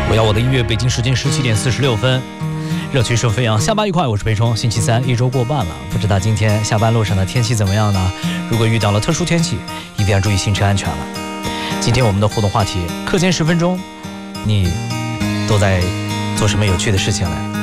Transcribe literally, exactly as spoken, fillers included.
我要我的音乐，北京时间十七点四十六分，热气声飞扬，下班愉快。我是裴冲，星期三，一周过半了，不知道今天下班路上的天气怎么样呢？如果遇到了特殊天气，一定要注意行车安全了。今天我们的互动话题，课间十分钟，你都在做什么有趣的事情呢？